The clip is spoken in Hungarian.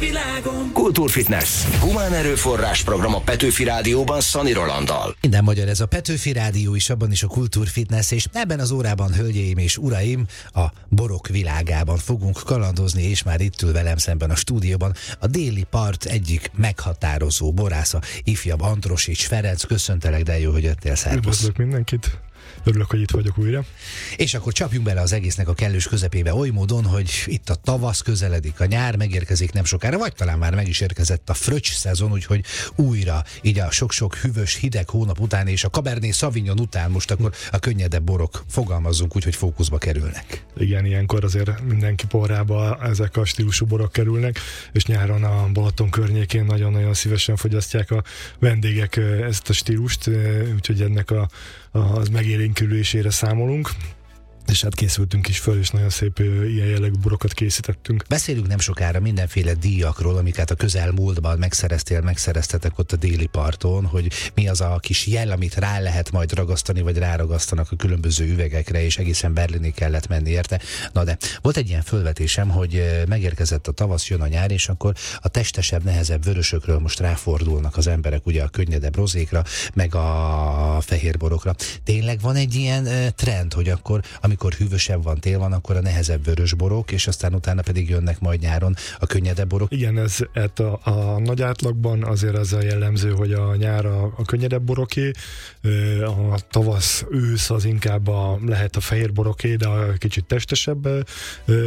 világon. Kultúrfitness. Humán erőforrás program a Petőfi Rádióban Szani Rolanddal. Minden magyar ez a Petőfi Rádió is, abban is a Kultúrfitness, és ebben az órában, hölgyeim és uraim, a borok világában fogunk kalandozni, és már itt ül velem szemben a stúdióban a Déli Part egyik meghatározó borásza, ifjabb Androsics Ferenc. Köszöntelek, de jó, hogy jöttél, szervusz. Üdvözlök mindenkit. Örülök, hogy itt vagyok újra. És akkor csapjunk bele az egésznek a kellős közepébe oly módon, hogy itt a tavasz közeledik, a nyár megérkezik nem sokára, vagy talán már meg is érkezett a fröccs szezon, úgyhogy újra, így a sok-sok hűvös, hideg hónap után és a Cabernet Sauvignon után most akkor a könnyedebb borok, fogalmazzunk úgy, hogy fókuszba kerülnek. Igen, ilyenkor azért mindenki porrába ezek a stílusú borok kerülnek, és nyáron a Balaton környékén nagyon-nagyon szívesen fogyasztják a vendégek ezt a stílust, úgyhogy ennek az megélénkülésére számolunk. És hát készültünk is föl, és nagyon szép ilyen jellegű borokat készítettünk. Beszélünk nem sokára mindenféle díjakról, amiket a közelmúltban megszereztetek ott a Déli Parton, hogy mi az a kis jel, amit rá lehet majd ragasztani, vagy ráragasztanak a különböző üvegekre, és egészen Berlinig kellett menni érte. Na de volt egy ilyen fölvetésem, hogy megérkezett a tavasz, jön a nyár, és akkor a testesebb, nehezebb vörösökről most ráfordulnak az emberek ugye a könnyedebb rozékra, meg a fehérborokra. Tényleg van egy ilyen trend, hogy akkor amikor hűvösebb van, tél van, akkor a nehezebb vörös borok, és aztán utána pedig jönnek majd nyáron a könnyedebb borok. Igen, ez a nagy átlagban azért az a jellemző, hogy a nyár a könnyedebb boroké, a tavasz, ősz az inkább lehet a fehér boroké, de a kicsit testesebb